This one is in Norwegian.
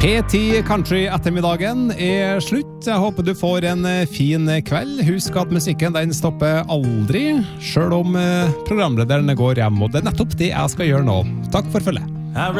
P10 Country ettermiddagen slutt. Jeg håper du får en fin kveld. Husk at musikken den stopper aldri, selv om programlederen går hjem, og det nettopp det jeg skal gjøre nå. Takk for følget.